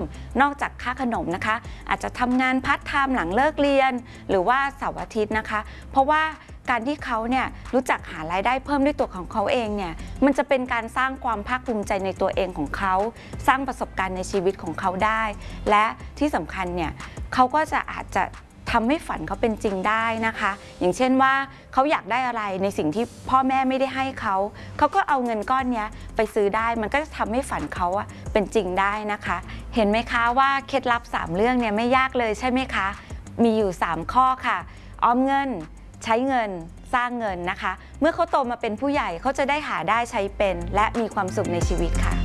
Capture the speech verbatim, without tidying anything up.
นอกจากค่าขนมนะคะอาจจะทำงานพาร์ทไทม์หลังเลิกเรียนหรือว่าเสาร์อาทิตย์นะคะเพราะว่าการที่เขาเนี่ยรู้จักหารายได้เพิ่มด้วยตัวของเขาเองเนี่ยมันจะเป็นการสร้างความภาคภูมิใจในตัวเองของเขาสร้างประสบการณ์ในชีวิตของเขาได้และที่สำคัญเนี่ยเขาก็จะอาจจะทำให้ฝันเขาเป็นจริงได้นะคะอย่างเช่นว่าเขาอยากได้อะไรในสิ่งที่พ่อแม่ไม่ได้ให้เขาเขาก็เอาเงินก้อนนี้ไปซื้อได้มันก็จะทำให้ฝันเขาเป็นจริงได้นะคะเห็นไหมคะว่าเคล็ดลับสามเรื่องเนี่ยไม่ยากเลยใช่ไหมคะมีอยู่สามข้อค่ะออมเงินใช้เงินสร้างเงินนะคะเมื่อเขาโตมาเป็นผู้ใหญ่เขาจะได้หาได้ใช้เป็นและมีความสุขในชีวิตค่ะ